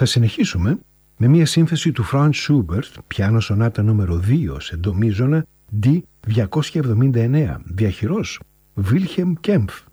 Θα συνεχίσουμε με μια σύνθεση του Franz Schubert, πιάνο σονάτα νούμερο 2 σε ντο μείζωνα D279, διαχειρός Wilhelm Kempff.